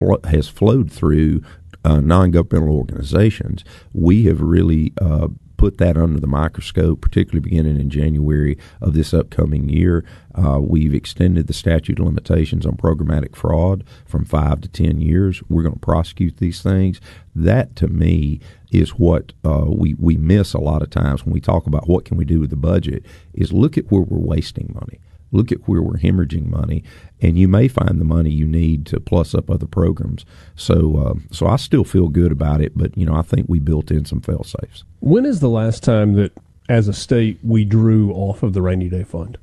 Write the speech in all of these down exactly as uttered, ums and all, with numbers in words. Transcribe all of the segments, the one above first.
has flowed through uh, non-governmental organizations. We have really uh, put that under the microscope, particularly beginning in January of this upcoming year. Uh, we've extended the statute of limitations on programmatic fraud from five to ten years. We're going to prosecute these things. That, to me, is what uh, we, we miss a lot of times when we talk about what can we do with the budget, is look at where we're wasting money. Look at where we're hemorrhaging money, and you may find the money you need to plus up other programs. So uh, so I still feel good about it, but you know I think we built in some fail-safes. When is the last time that, as a state, we drew off of the rainy day fund?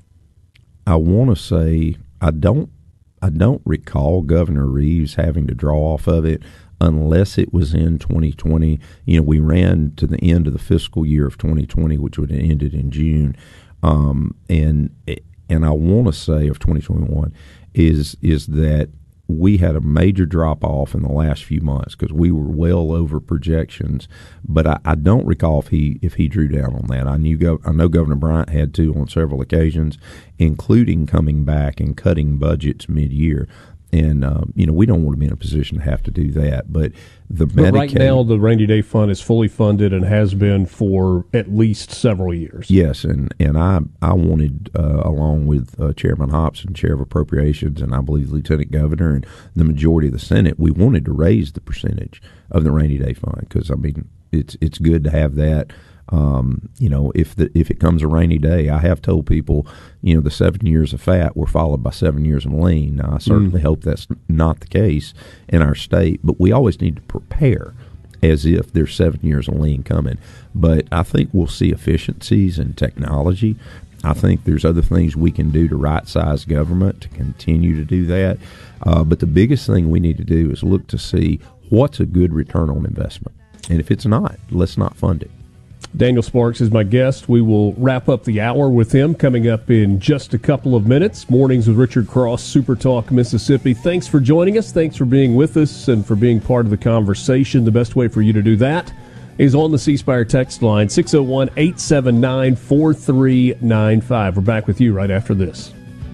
I want to say I don't I don't recall Governor Reeves having to draw off of it unless it was in twenty twenty. You know, we ran to the end of the fiscal year of twenty twenty, which would have ended in June, um, and it, and I want to say of twenty twenty-one is is that we had a major drop-off in the last few months because we were well over projections, but I, I don't recall if he if he drew down on that. I knew Gov- I know Governor Bryant had to on several occasions, including coming back and cutting budgets mid-year. And, um, you know, we don't want to be in a position to have to do that. But the but Medicaid, right now, the Rainy Day Fund is fully funded and has been for at least several years. Yes, and, and I I wanted, uh, along with uh, Chairman Hobson, Chair of Appropriations, and I believe Lieutenant Governor and the majority of the Senate, we wanted to raise the percentage of the Rainy Day Fund because, I mean, it's it's good to have that. Um, you know, if the if it comes a rainy day, I have told people, you know, the seven years of fat were followed by seven years of lean. Now, I certainly mm. hope that's not the case in our state, but we always need to prepare as if there's seven years of lean coming. But I think we'll see efficiencies in technology. I think there's other things we can do to right-size government to continue to do that. Uh, but the biggest thing we need to do is look to see what's a good return on investment. And if it's not, let's not fund it. Daniel Sparks is my guest. We will wrap up the hour with him coming up in just a couple of minutes. Mornings with Richard Cross, Super Talk Mississippi. Thanks for joining us. Thanks for being with us and for being part of the conversation. The best way for you to do that is on the C Spire text line, six oh one, eight seven nine, four three nine five. We're back with you right after this.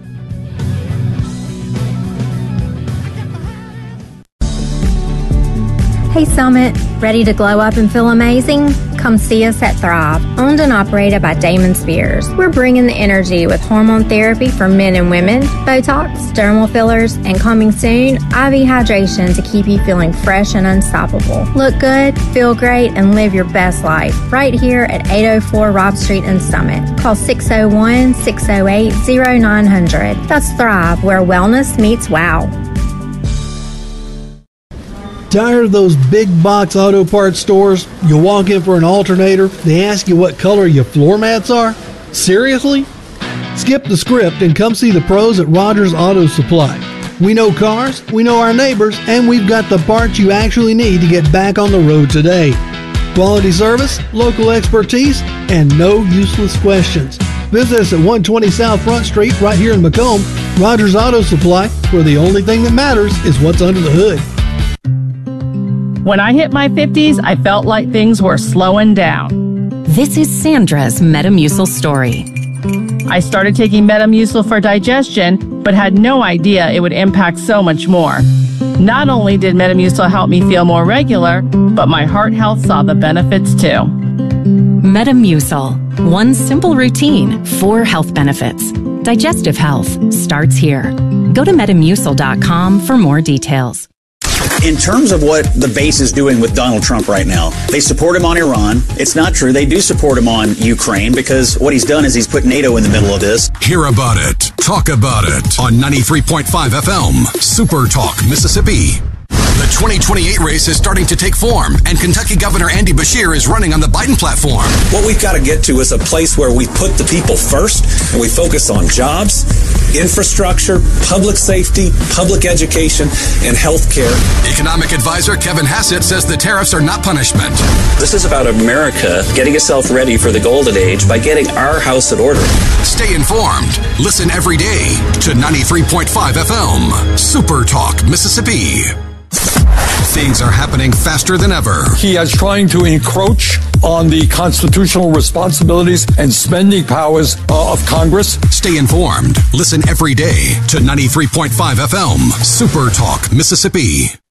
Hey Summit, ready to glow up and feel amazing? Come see us at Thrive, owned and operated by Damon Spears. We're bringing the energy with hormone therapy for men and women, Botox, dermal fillers, and coming soon, I V hydration to keep you feeling fresh and unstoppable. Look good, feel great, and live your best life right here at eight oh four Robb Street in Summit. Call six oh one, six oh eight, oh nine hundred. That's Thrive, where wellness meets wow. Tired of those big box auto parts stores? You walk in for an alternator, they ask you what color your floor mats are? Seriously? Skip the script and come see the pros at Rogers Auto Supply. We know cars, we know our neighbors, and we've got the parts you actually need to get back on the road today. Quality service, local expertise, and no useless questions. Visit us at one twenty South Front Street right here in Macomb. Rogers Auto Supply, where the only thing that matters is what's under the hood. When I hit my fifties, I felt like things were slowing down. This is Sandra's Metamucil story. I started taking Metamucil for digestion, but had no idea it would impact so much more. Not only did Metamucil help me feel more regular, but my heart health saw the benefits too. Metamucil. One simple routine, four health benefits. Digestive health starts here. Go to metamucil dot com for more details. In terms of what the base is doing with Donald Trump right now, they support him on Iran. It's not true. They do support him on Ukraine because what he's done is he's put NATO in the middle of this. Hear about it. Talk about it on ninety-three point five F M, Super Talk, Mississippi. The twenty twenty-eight race is starting to take form, and Kentucky Governor Andy Beshear is running on the Biden platform. What we've got to get to is a place where we put the people first, and we focus on jobs, infrastructure, public safety, public education, and health care. Economic advisor Kevin Hassett says the tariffs are not punishment. This is about America getting itself ready for the golden age by getting our house in order. Stay informed. Listen every day to ninety-three point five F M, Super Talk, Mississippi. Things are happening faster than ever. He is trying to encroach on the constitutional responsibilities and spending powers uh, of Congress. Stay informed. Listen every day to ninety-three point five F M, Super Talk, Mississippi.